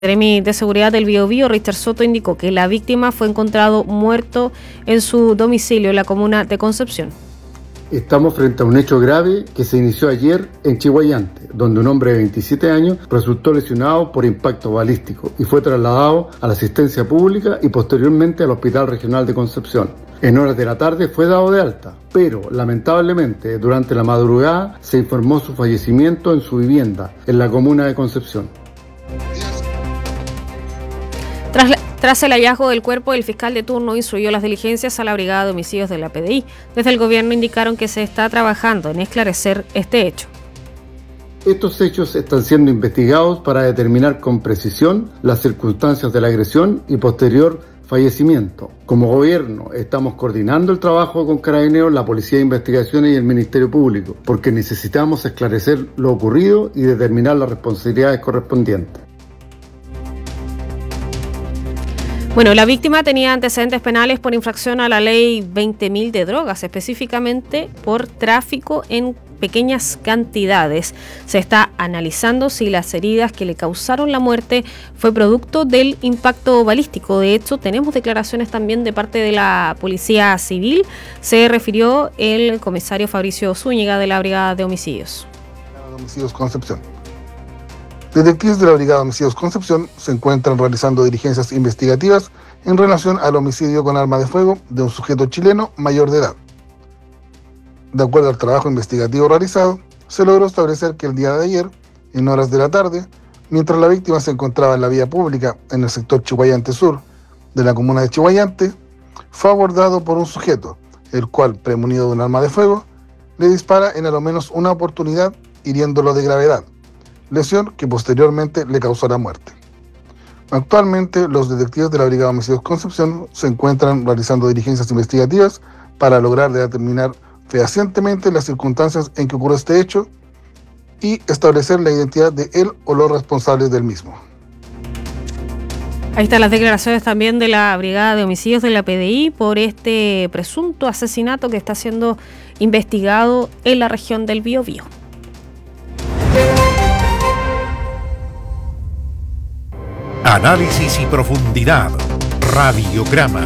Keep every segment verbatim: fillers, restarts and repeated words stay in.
Seremi de Seguridad del Biobío, Richard Soto, indicó que la víctima fue encontrado muerto en su domicilio en la comuna de Concepción. Estamos frente a un hecho grave que se inició ayer en Chiguayante, donde un hombre de veintisiete años resultó lesionado por impacto balístico y fue trasladado a la asistencia pública y posteriormente al Hospital Regional de Concepción. En horas de la tarde fue dado de alta, pero lamentablemente durante la madrugada se informó su fallecimiento en su vivienda en la comuna de Concepción. Tras, la, tras el hallazgo del cuerpo, el fiscal de turno instruyó las diligencias a la Brigada de Homicidios de la P D I. Desde el gobierno indicaron que se está trabajando en esclarecer este hecho. Estos hechos están siendo investigados para determinar con precisión las circunstancias de la agresión y posterior fallecimiento. Como gobierno estamos coordinando el trabajo con Carabineros, la Policía de Investigaciones y el Ministerio Público, porque necesitamos esclarecer lo ocurrido y determinar las responsabilidades correspondientes. Bueno, la víctima tenía antecedentes penales por infracción a la ley veinte mil de drogas, específicamente por tráfico en pequeñas cantidades. Se está analizando si las heridas que le causaron la muerte fue producto del impacto balístico. De hecho, tenemos declaraciones también de parte de la Policía Civil. Se refirió el comisario Fabricio Zúñiga de la Brigada de Homicidios. Homicidios Concepción. Detectives de la Brigada de Homicidios Concepción se encuentran realizando diligencias investigativas en relación al homicidio con arma de fuego de un sujeto chileno mayor de edad. De acuerdo al trabajo investigativo realizado, se logró establecer que el día de ayer, en horas de la tarde, mientras la víctima se encontraba en la vía pública en el sector Chiguayante Sur de la comuna de Chiguayante, fue abordado por un sujeto, el cual, premunido de un arma de fuego, le dispara en al menos una oportunidad, hiriéndolo de gravedad, lesión que posteriormente le causó la muerte. Actualmente, los detectives de la Brigada de Homicidios Concepción se encuentran realizando diligencias investigativas para lograr determinar fehacientemente las circunstancias en que ocurre este hecho y establecer la identidad de él o los responsables del mismo. Ahí están las declaraciones también de la Brigada de Homicidios de la P D I por este presunto asesinato que está siendo investigado en la región del Biobío. Análisis y profundidad. Radiograma.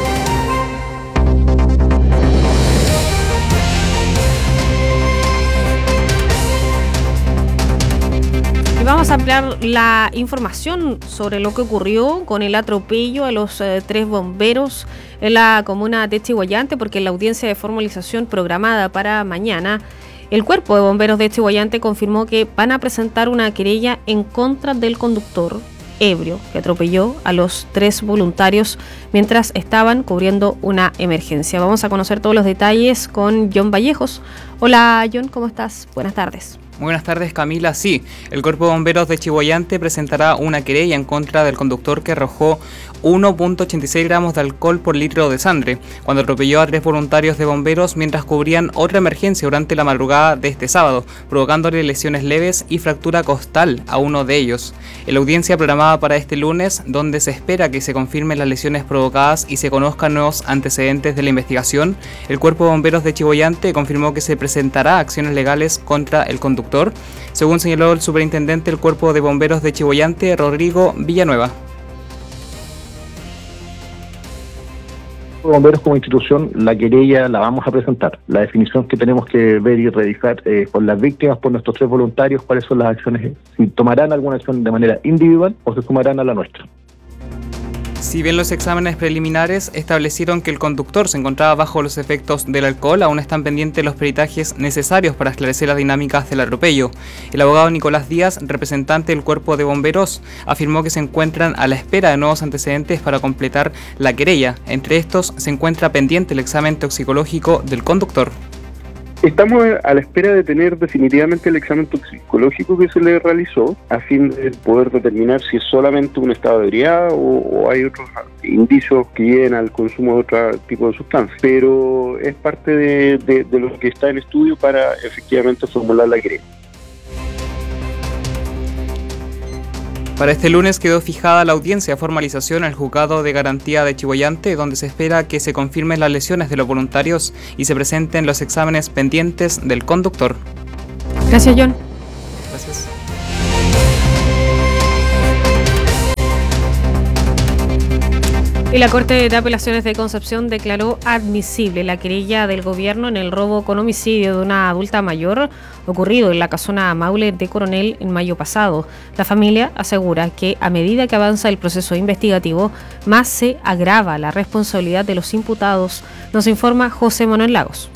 Y vamos a ampliar la información sobre lo que ocurrió con el atropello a los eh, tres bomberos en la comuna de Chiguayante, porque en la audiencia de formalización programada para mañana, el Cuerpo de Bomberos de Chiguayante confirmó que van a presentar una querella en contra del conductor ebrio que atropelló a los tres voluntarios mientras estaban cubriendo una emergencia. Vamos a conocer todos los detalles con John Vallejos. Hola John, ¿cómo estás? Buenas tardes. Muy buenas tardes, Camila. Sí, el Cuerpo de Bomberos de Chiguayante presentará una querella en contra del conductor que arrojó uno punto ochenta y seis gramos de alcohol por litro de sangre cuando atropelló a tres voluntarios de bomberos mientras cubrían otra emergencia durante la madrugada de este sábado, provocándole lesiones leves y fractura costal a uno de ellos. En la audiencia programada para este lunes, donde se espera que se confirmen las lesiones provocadas y se conozcan nuevos antecedentes de la investigación, el Cuerpo de Bomberos de Chiguayante confirmó que se presentará acciones legales contra el conductor, según señaló el superintendente del Cuerpo de Bomberos de Chiguayante, Rodrigo Villanueva. Bomberos como institución, la querella la vamos a presentar. La definición que tenemos que ver y revisar eh, por las víctimas, por nuestros tres voluntarios, cuáles son las acciones, si tomarán alguna acción de manera individual o se sumarán a la nuestra. Si bien los exámenes preliminares establecieron que el conductor se encontraba bajo los efectos del alcohol, aún están pendientes los peritajes necesarios para esclarecer las dinámicas del atropello. El abogado Nicolás Díaz, representante del Cuerpo de Bomberos, afirmó que se encuentran a la espera de nuevos antecedentes para completar la querella. Entre estos se encuentra pendiente el examen toxicológico del conductor. Estamos a la espera de tener definitivamente el examen toxicológico que se le realizó a fin de poder determinar si es solamente un estado de ebriedad o, o hay otros indicios que lleven al consumo de otro tipo de sustancias. Pero es parte de, de, de lo que está en estudio para efectivamente formular la querella. Para este lunes quedó fijada la audiencia de formalización en el Juzgado de Garantía de Chiguayante, donde se espera que se confirmen las lesiones de los voluntarios y se presenten los exámenes pendientes del conductor. Gracias, John. Gracias. Y la Corte de Apelaciones de Concepción declaró admisible la querella del gobierno en el robo con homicidio de una adulta mayor ocurrido en la casona Maule de Coronel en mayo pasado. La familia asegura que a medida que avanza el proceso investigativo, más se agrava la responsabilidad de los imputados, nos informa José Manuel Lagos.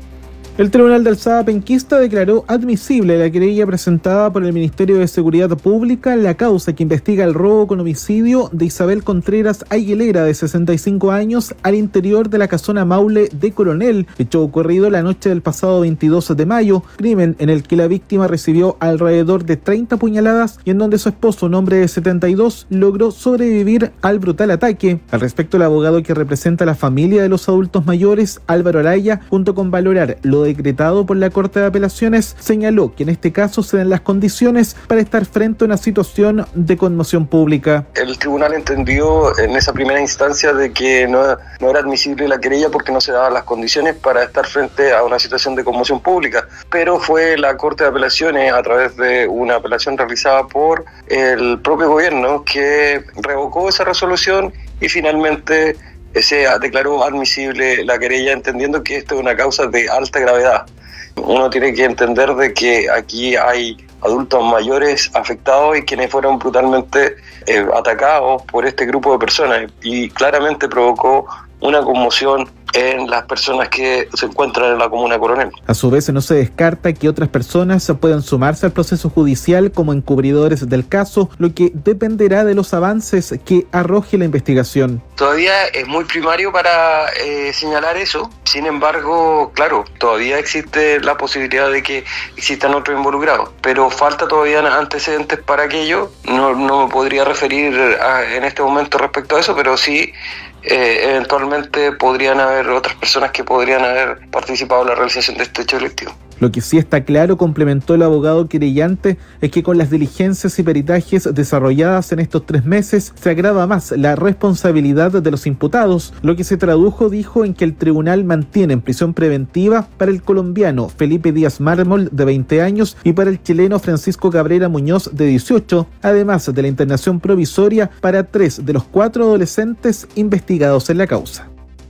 El Tribunal de Alzada Penquista declaró admisible la querella presentada por el Ministerio de Seguridad Pública en la causa que investiga el robo con homicidio de Isabel Contreras Aguilera, de sesenta y cinco años, al interior de la casona Maule de Coronel, hecho ocurrido la noche del pasado veintidós de mayo, crimen en el que la víctima recibió alrededor de treinta puñaladas y en donde su esposo, un hombre de setenta y dos, logró sobrevivir al brutal ataque. Al respecto, el abogado que representa a la familia de los adultos mayores, Álvaro Araya, junto con valorar lo decretado por la Corte de Apelaciones, señaló que en este caso se dan las condiciones para estar frente a una situación de conmoción pública. El tribunal entendió en esa primera instancia de que no, no era admisible la querella porque no se daban las condiciones para estar frente a una situación de conmoción pública, pero fue la Corte de Apelaciones, a través de una apelación realizada por el propio gobierno, que revocó esa resolución y finalmente se declaró admisible la querella, entendiendo que esto es una causa de alta gravedad. Uno tiene que entender de que aquí hay adultos mayores afectados y quienes fueron brutalmente eh, atacados por este grupo de personas, y claramente provocó una conmoción en las personas que se encuentran en la comuna de Coronel. A su vez, no se descarta que otras personas puedan sumarse al proceso judicial como encubridores del caso, lo que dependerá de los avances que arroje la investigación. Todavía es muy primario para eh, señalar eso. Sin embargo, claro, todavía existe la posibilidad de que existan otros involucrados, pero falta todavía antecedentes para aquello. No, no me podría referir a, en este momento respecto a eso, pero sí Eh, eventualmente podrían haber otras personas que podrían haber participado en la realización de este hecho delictivo. Lo que sí está claro, complementó el abogado querellante, es que con las diligencias y peritajes desarrolladas en estos tres meses se agrava más la responsabilidad de los imputados, lo que se tradujo, dijo, en que el tribunal mantiene en prisión preventiva para el colombiano Felipe Díaz Mármol, de veinte años, y para el chileno Francisco Cabrera Muñoz, de dieciocho, además de la internación provisoria para tres de los cuatro adolescentes investigados en la causa.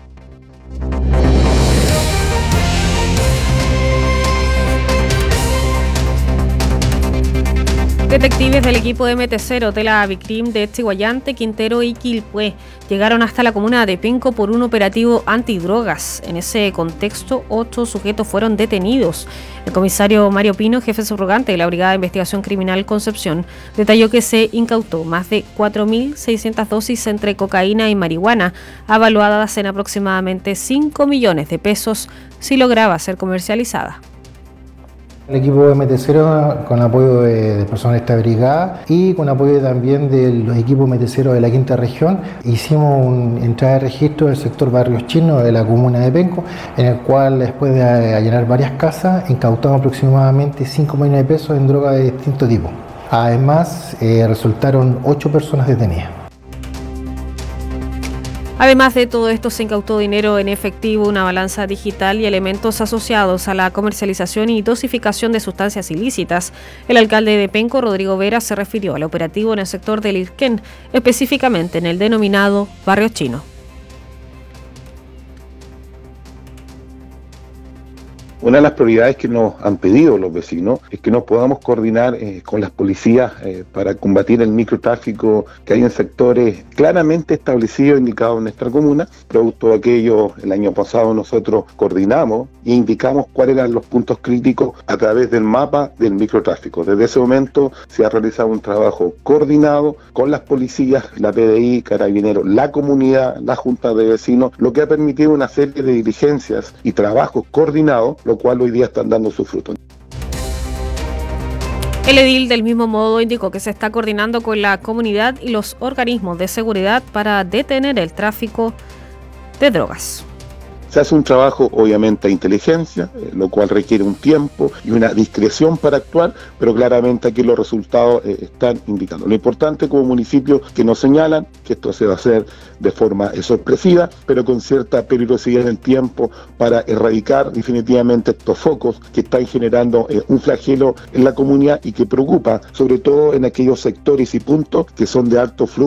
Detectives del equipo M T cero de la Vicrim de Chihuayante, Quintero y Quilpué llegaron hasta la comuna de Penco por un operativo antidrogas. En ese contexto, ocho sujetos fueron detenidos. El comisario Mario Pino, jefe subrogante de la Brigada de Investigación Criminal Concepción, detalló que se incautó más de cuatro mil seiscientas dosis entre cocaína y marihuana, avaluadas en aproximadamente cinco millones de pesos, si lograba ser comercializada. El equipo M T cero, con apoyo de, de personas de esta brigada y con apoyo también de los equipos M T cero de la quinta región, hicimos una entrada de registro del sector Barrios Chinos de la comuna de Penco, en el cual, después de allanar varias casas, incautamos aproximadamente cinco millones de pesos en drogas de distinto tipo. Además, eh, resultaron ocho personas detenidas. Además de todo esto, se incautó dinero en efectivo, una balanza digital y elementos asociados a la comercialización y dosificación de sustancias ilícitas. El alcalde de Penco, Rodrigo Vera, se refirió al operativo en el sector del Irquén, específicamente en el denominado Barrio Chino. Una de las prioridades que nos han pedido los vecinos es que nos podamos coordinar eh, con las policías eh, para combatir el microtráfico que hay en sectores claramente establecidos e indicados en nuestra comuna. Producto de aquello, el año pasado nosotros coordinamos e indicamos cuáles eran los puntos críticos a través del mapa del microtráfico. Desde ese momento se ha realizado un trabajo coordinado con las policías, la P D I, Carabineros, la comunidad, la Junta de Vecinos, lo que ha permitido una serie de diligencias y trabajos coordinados, lo cual hoy día están dando su fruto. El edil, del mismo modo, indicó que se está coordinando con la comunidad y los organismos de seguridad para detener el tráfico de drogas. Se hace un trabajo, obviamente, a inteligencia, eh, lo cual requiere un tiempo y una discreción para actuar, pero claramente aquí los resultados eh, están indicando. Lo importante como municipio que nos señalan que esto se va a hacer de forma eh, sorpresiva, pero con cierta peligrosidad en el tiempo para erradicar definitivamente estos focos que están generando eh, un flagelo en la comunidad y que preocupa, sobre todo en aquellos sectores y puntos que son de alto flujo